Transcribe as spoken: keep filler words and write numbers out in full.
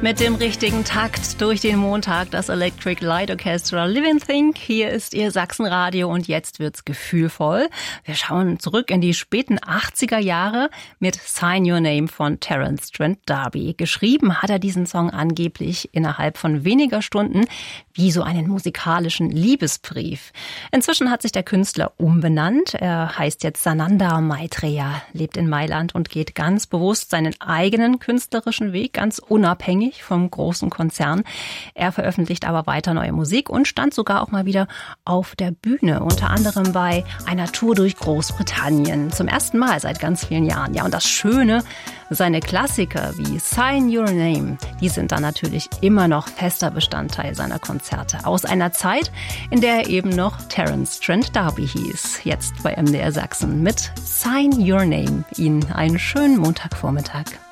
Mit dem richtigen Takt durch den Montag, das Electric Light Orchestra Living Thing. Hier ist Ihr Sachsenradio und jetzt wird's gefühlvoll. Wir schauen zurück in die späten achtziger Jahre mit Sign Your Name von Terence Trent D'Arby. Geschrieben hat er diesen Song angeblich innerhalb von weniger Stunden wie so einen musikalischen Liebesbrief. Inzwischen hat sich der Künstler umbenannt. Er heißt jetzt Sananda Maitreya, lebt in Mailand und geht ganz bewusst seinen eigenen künstlerischen Weg, ganz unabhängig vom großen Konzern. Er veröffentlicht aber weiter neue Musik und stand sogar auch mal wieder auf der Bühne, unter anderem bei einer Tour durch Großbritannien. Zum ersten Mal seit ganz vielen Jahren. Ja, und das Schöne, seine Klassiker wie Sign Your Name, die sind dann natürlich immer noch fester Bestandteil seiner Konzerte. Aus einer Zeit, in der er eben noch Terence Trent D'Arby hieß. Jetzt bei M D R Sachsen mit Sign Your Name. Ihnen einen schönen Montagvormittag.